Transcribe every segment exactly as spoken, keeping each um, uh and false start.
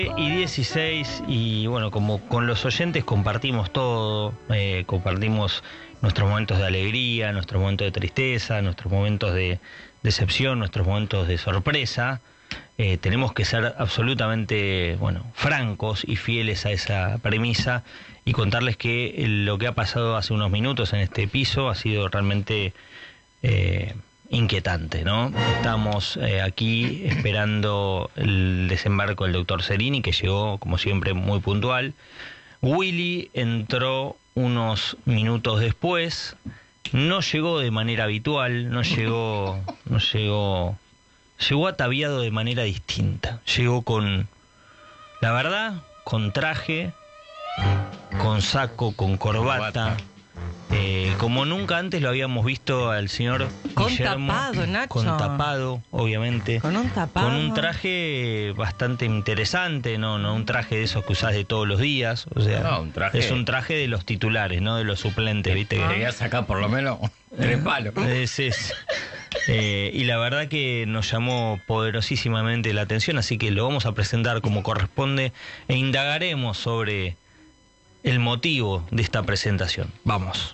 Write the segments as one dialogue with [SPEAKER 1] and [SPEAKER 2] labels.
[SPEAKER 1] Y dieciséis, y bueno, como con los oyentes compartimos todo, eh, compartimos nuestros momentos de alegría, nuestros momentos de tristeza, nuestros momentos de decepción, nuestros momentos de sorpresa. Eh, tenemos que ser absolutamente, bueno, francos y fieles a esa premisa y contarles que lo que ha pasado hace unos minutos en este piso ha sido realmente eh, inquietante, ¿no? Estamos eh, aquí esperando el desembarco del doctor Cerini, que llegó, como siempre, muy puntual. Willy entró unos minutos después, no llegó de manera habitual, no llegó, no llegó, llegó ataviado de manera distinta. Llegó con, la verdad, con traje, con saco, con corbata. Eh, como nunca antes lo habíamos visto al señor
[SPEAKER 2] con
[SPEAKER 1] Guillermo,
[SPEAKER 2] tapado, Nacho.
[SPEAKER 1] Con tapado, obviamente.
[SPEAKER 2] Con un tapado.
[SPEAKER 1] Con un traje bastante interesante, no, no un traje de esos que usás de todos los días. O sea,
[SPEAKER 3] no, un traje...
[SPEAKER 1] es un traje de los titulares, no de los suplentes, ¿viste?
[SPEAKER 3] Que quería sacar por lo menos tres palos.
[SPEAKER 1] Es, es. Eh, y la verdad que nos llamó poderosísimamente la atención, así que lo vamos a presentar como corresponde e indagaremos sobre el motivo de esta presentación. Vamos.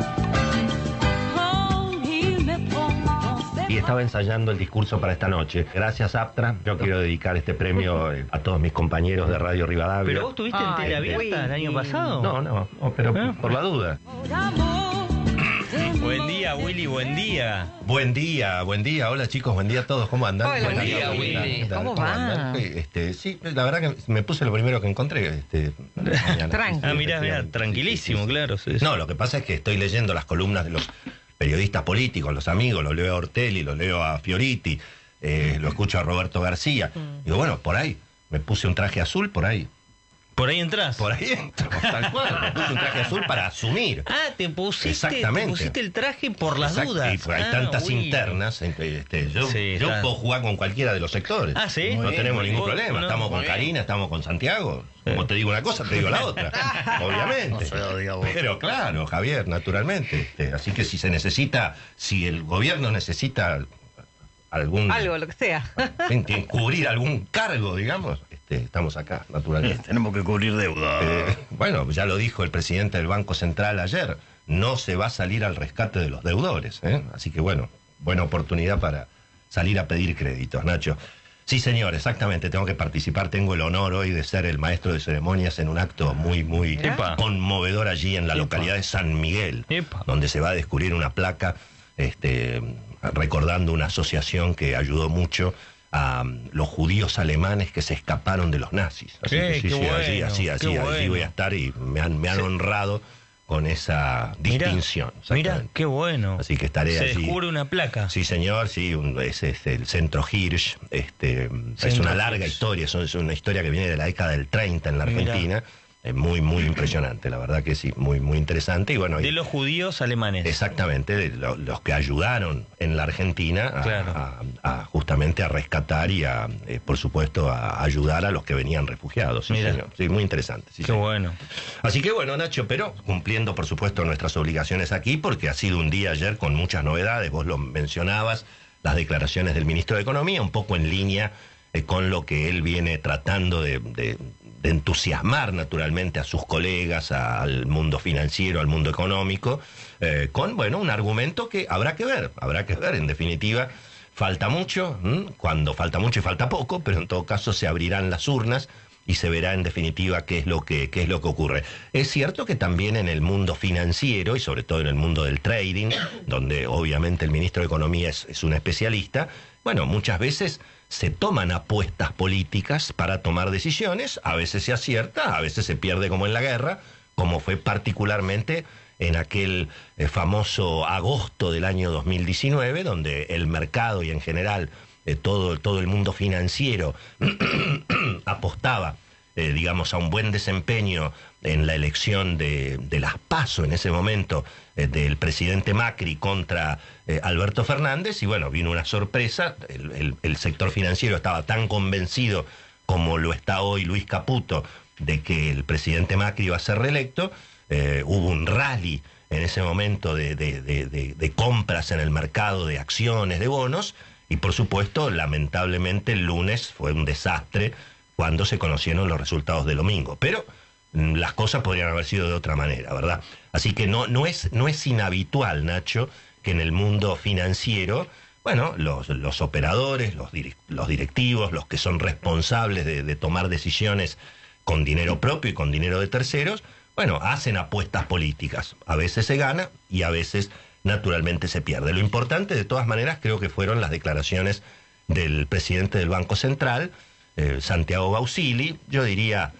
[SPEAKER 4] Y estaba ensayando el discurso para esta noche. Gracias, Aptra. Yo quiero dedicar este premio eh, a todos mis compañeros de Radio Rivadavia.
[SPEAKER 1] ¿Pero vos estuviste en Tele Abierta el año pasado?
[SPEAKER 4] No, no, no, pero ¿Eh? por la duda.
[SPEAKER 1] Buen día, Willy, buen día.
[SPEAKER 4] Buen día, buen día. Hola, chicos, buen día a todos. ¿Cómo andan?
[SPEAKER 2] Hola,
[SPEAKER 4] buen
[SPEAKER 2] día,
[SPEAKER 1] Willy.
[SPEAKER 2] ¿Cómo, ¿Cómo va?
[SPEAKER 4] Este, sí, la verdad que me puse lo primero que encontré. Este,
[SPEAKER 2] Tranquilo.
[SPEAKER 1] Ah, mirá, mirá, tranquilísimo,
[SPEAKER 4] sí, sí, sí.
[SPEAKER 1] claro. Sí, sí.
[SPEAKER 4] No, lo que pasa es que estoy leyendo las columnas de los periodistas políticos, los amigos, lo leo a Ortelli, lo leo a Fioriti, eh, lo escucho a Roberto García. Mm. Digo, bueno, por ahí, me puse un traje azul, por ahí.
[SPEAKER 1] ¿Por ahí entras?
[SPEAKER 4] Por ahí entro, tal cual. Me puse un traje azul para asumir.
[SPEAKER 1] Ah, te pusiste,
[SPEAKER 4] Exactamente.
[SPEAKER 1] Te pusiste el traje por las
[SPEAKER 4] Exacto.
[SPEAKER 1] dudas.
[SPEAKER 4] Y pues hay
[SPEAKER 1] ah,
[SPEAKER 4] tantas
[SPEAKER 1] uy.
[SPEAKER 4] internas. Este, yo
[SPEAKER 1] sí,
[SPEAKER 4] yo
[SPEAKER 1] está.
[SPEAKER 4] puedo jugar con cualquiera de los sectores.
[SPEAKER 1] Ah, sí.
[SPEAKER 4] No
[SPEAKER 1] Muy
[SPEAKER 4] tenemos
[SPEAKER 1] bien,
[SPEAKER 4] ningún
[SPEAKER 1] muy
[SPEAKER 4] problema.
[SPEAKER 1] bien.
[SPEAKER 4] Estamos
[SPEAKER 1] Muy
[SPEAKER 4] con
[SPEAKER 1] bien.
[SPEAKER 4] Karina, estamos con Santiago. Como te digo una cosa, te digo la otra. Obviamente.
[SPEAKER 3] No se lo diga vos.
[SPEAKER 4] Pero claro, Javier, naturalmente. Este, así que si se necesita, si el gobierno necesita algún...
[SPEAKER 2] Algo, lo que sea.
[SPEAKER 4] en- en cubrir algún cargo, digamos, este, estamos acá, naturalmente.
[SPEAKER 3] Tenemos que cubrir deuda.
[SPEAKER 4] Eh, bueno, ya lo dijo el presidente del Banco Central ayer, no se va a salir al rescate de los deudores, ¿eh? Así que bueno, buena oportunidad para salir a pedir créditos, Nacho. Sí, señor, exactamente, tengo que participar, tengo el honor hoy de ser el maestro de ceremonias en un acto muy, muy
[SPEAKER 1] Epa.
[SPEAKER 4] conmovedor allí en la
[SPEAKER 1] Epa.
[SPEAKER 4] localidad de San Miguel,
[SPEAKER 1] Epa.
[SPEAKER 4] donde se va a descubrir una placa este, recordando una asociación que ayudó mucho a um, los judíos alemanes que se escaparon de los nazis. Así
[SPEAKER 1] Eh,
[SPEAKER 4] que sí,
[SPEAKER 1] qué
[SPEAKER 4] sí, allí,
[SPEAKER 1] bueno,
[SPEAKER 4] así,
[SPEAKER 1] qué
[SPEAKER 4] así, allí
[SPEAKER 1] bueno.
[SPEAKER 4] voy a estar y me han, me han
[SPEAKER 1] Sí.
[SPEAKER 4] honrado con esa distinción.
[SPEAKER 1] Mira,
[SPEAKER 4] exactamente.
[SPEAKER 1] qué bueno.
[SPEAKER 4] Así que estaré
[SPEAKER 1] Se
[SPEAKER 4] allí.
[SPEAKER 1] descubre una placa.
[SPEAKER 4] Sí, señor, sí, un- es, es el Centro Hirsch. Este, es
[SPEAKER 1] Centro
[SPEAKER 4] una larga
[SPEAKER 1] Hirsch.
[SPEAKER 4] historia, es, es una historia que viene de la década del treinta en la
[SPEAKER 1] Mirá.
[SPEAKER 4] Argentina. Es muy, muy impresionante, la verdad que sí, muy, muy interesante. Y bueno, y-
[SPEAKER 1] De los judíos alemanes.
[SPEAKER 4] exactamente, de lo- los que ayudaron en la Argentina a,
[SPEAKER 1] Claro.
[SPEAKER 4] a- a justamente a rescatar y a, eh, por supuesto, a ayudar a los que venían refugiados. Sí,
[SPEAKER 1] Mira.
[SPEAKER 4] señor. Sí, muy interesante. Sí,
[SPEAKER 1] Qué
[SPEAKER 4] señor.
[SPEAKER 1] bueno.
[SPEAKER 4] Así que bueno, Nacho, pero cumpliendo, por supuesto, nuestras obligaciones aquí, porque ha sido un día ayer con muchas novedades, vos lo mencionabas, las declaraciones del ministro de Economía, un poco en línea eh, con lo que él viene tratando de, de- de entusiasmar naturalmente a sus colegas, a- al mundo financiero, al mundo económico, eh, con, bueno, un argumento que habrá que ver, habrá que ver, en definitiva. Falta mucho, ¿m? Cuando falta mucho y falta poco, pero en todo caso se abrirán las urnas y se verá en definitiva qué es lo que, qué es lo que ocurre. Es cierto que también en el mundo financiero y sobre todo en el mundo del trading, donde obviamente el ministro de Economía es, es un especialista, bueno, muchas veces se toman apuestas políticas para tomar decisiones, a veces se acierta, a veces se pierde como en la guerra, como fue particularmente en aquel eh, famoso agosto del año dos mil diecinueve, donde el mercado y en general eh, todo, todo el mundo financiero apostaba, eh, digamos, a un buen desempeño en la elección de, de las PASO en ese momento, eh, del presidente Macri contra eh, Alberto Fernández, y bueno, vino una sorpresa, el, el, el sector financiero estaba tan convencido como lo está hoy Luis Caputo de que el presidente Macri iba a ser reelecto. Eh, hubo un rally en ese momento de, de, de, de, de compras en el mercado de acciones, de bonos, y por supuesto, lamentablemente el lunes fue un desastre, cuando se conocieron los resultados del domingo. Pero mm, las cosas podrían haber sido de otra manera, ¿verdad? Así que no, no es, no es inhabitual, Nacho, que en el mundo financiero, bueno, los, los operadores, los, direct, los directivos, los que son responsables de, de tomar decisiones con dinero propio y con dinero de terceros, bueno, hacen apuestas políticas. A veces se gana y a veces naturalmente se pierde. Lo importante, de todas maneras, creo que fueron las declaraciones del presidente del Banco Central, eh, Santiago Bausili, yo diría,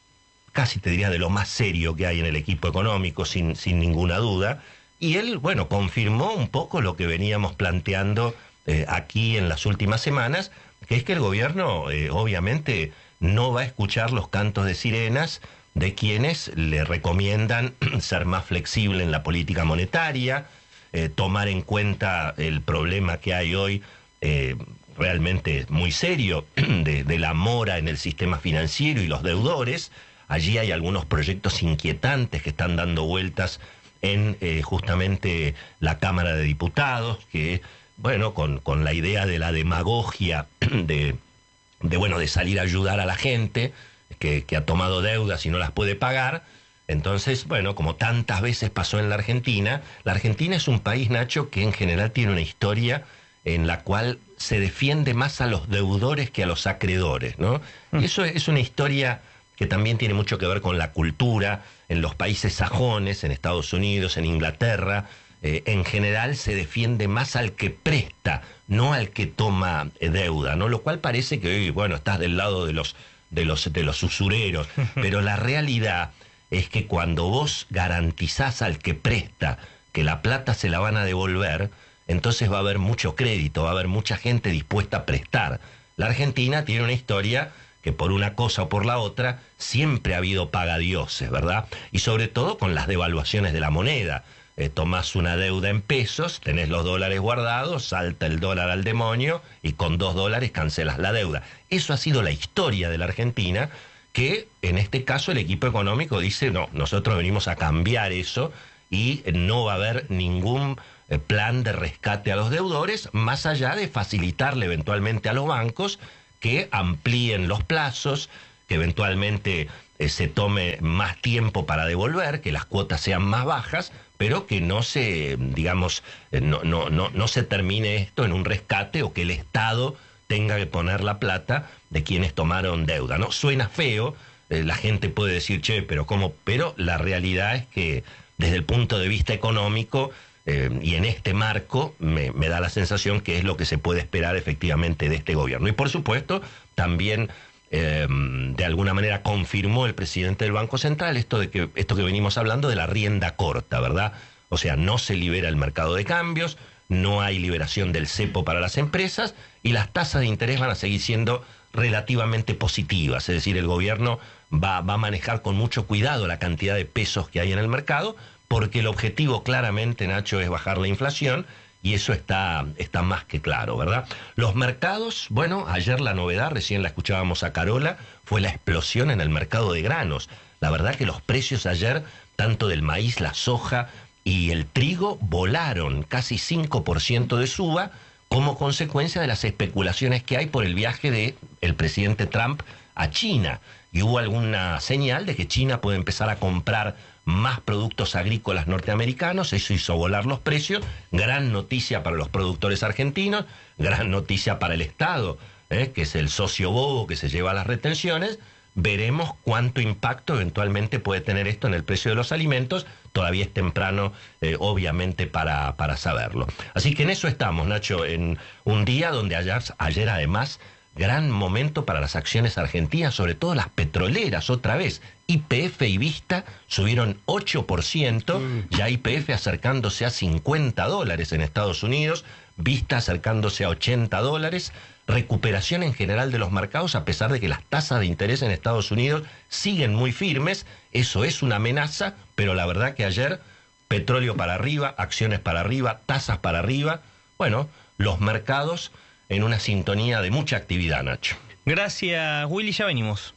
[SPEAKER 4] casi te diría de lo más serio que hay en el equipo económico, sin, sin ninguna duda. Y él, bueno, confirmó un poco lo que veníamos planteando eh, aquí en las últimas semanas, que es que el gobierno, eh, obviamente, no va a escuchar los cantos de sirenas de quienes le recomiendan ser más flexible en la política monetaria, eh, tomar en cuenta el problema que hay hoy, eh, realmente muy serio, de, de la mora en el sistema financiero y los deudores. Allí hay algunos proyectos inquietantes que están dando vueltas en eh, justamente la Cámara de Diputados, que, bueno, con, con la idea de la demagogia de, de, bueno, de salir a ayudar a la gente que, que ha tomado deudas y no las puede pagar. Entonces, bueno, como tantas veces pasó en la Argentina, la Argentina es un país, Nacho, que en general tiene una historia en la cual se defiende más a los deudores que a los acreedores, ¿no? Mm. Y eso es una historia que también tiene mucho que ver con la cultura en los países sajones, en Estados Unidos, en Inglaterra. Eh, en general se defiende más al que presta, no al que toma eh, deuda, ¿no? Lo cual parece que hoy, bueno, estás del lado de los, de los, de los usureros, pero la realidad es que cuando vos garantizás al que presta que la plata se la van a devolver, entonces va a haber mucho crédito, va a haber mucha gente dispuesta a prestar. La Argentina tiene una historia que por una cosa o por la otra siempre ha habido pagadioses, ¿verdad? Y sobre todo con las devaluaciones de la moneda. Eh, tomás una deuda en pesos, tenés los dólares guardados, salta el dólar al demonio y con dos dólares cancelas la deuda. Eso ha sido la historia de la Argentina, que en este caso el equipo económico dice, no, nosotros venimos a cambiar eso y no va a haber ningún eh, plan de rescate a los deudores, más allá de facilitarle eventualmente a los bancos que amplíen los plazos, que eventualmente eh, se tome más tiempo para devolver, que las cuotas sean más bajas, pero que no se, digamos, eh, no, no, no, no se termine esto en un rescate o que el Estado tenga que poner la plata de quienes tomaron deuda, ¿no? Suena feo, eh, la gente puede decir, che, pero ¿cómo? Pero la realidad es que desde el punto de vista económico, Eh, y en este marco me, me da la sensación que es lo que se puede esperar efectivamente de este gobierno. Y por supuesto, también eh, de alguna manera confirmó el presidente del Banco Central esto de que esto que venimos hablando de la rienda corta, ¿verdad? O sea, no se libera el mercado de cambios, no hay liberación del cepo para las empresas y las tasas de interés van a seguir siendo relativamente positivas. Es decir, el gobierno va, va a manejar con mucho cuidado la cantidad de pesos que hay en el mercado, porque el objetivo claramente, Nacho, es bajar la inflación y eso está, está más que claro, ¿verdad? Los mercados, bueno, ayer la novedad, recién la escuchábamos a Carola, fue la explosión en el mercado de granos. La verdad que los precios ayer, tanto del maíz, la soja y el trigo, volaron casi cinco por ciento de suba como consecuencia de las especulaciones que hay por el viaje de el presidente Trump a China. Y hubo alguna señal de que China puede empezar a comprar más productos agrícolas norteamericanos, eso hizo volar los precios, gran noticia para los productores argentinos, gran noticia para el Estado, ¿eh? que es el socio bobo que se lleva las retenciones. Veremos cuánto impacto eventualmente puede tener esto en el precio de los alimentos, todavía es temprano, eh, obviamente, para, para saberlo. Así que en eso estamos, Nacho, en un día donde ayer, ayer además, gran momento para las acciones argentinas, sobre todo las petroleras, otra vez. Y P F y Vista subieron ocho por ciento, mm. ya Y P F acercándose a cincuenta dólares en Estados Unidos, Vista acercándose a ochenta dólares, recuperación en general de los mercados a pesar de que las tasas de interés en Estados Unidos siguen muy firmes, eso es una amenaza, pero la verdad que ayer petróleo para arriba, acciones para arriba, tasas para arriba, bueno, los mercados en una sintonía de mucha actividad, Nacho.
[SPEAKER 1] Gracias, Willy, ya venimos.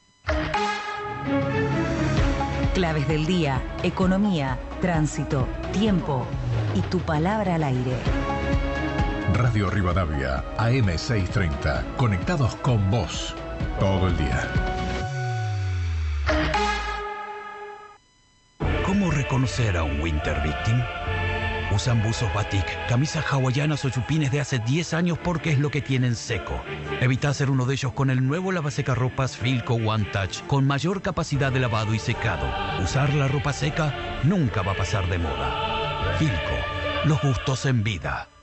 [SPEAKER 2] Claves del día, economía, tránsito, tiempo y tu palabra al aire.
[SPEAKER 5] Radio Rivadavia, A M seiscientos treinta, conectados con vos todo el día.
[SPEAKER 6] conocer a un Winter Victim? Usan buzos batik, camisas hawaianas o chupines de hace diez años porque es lo que tienen seco. Evita ser uno de ellos con el nuevo lavasecarropas Filco One Touch con mayor capacidad de lavado y secado. Usar la ropa seca nunca va a pasar de moda. Filco, los gustos en vida.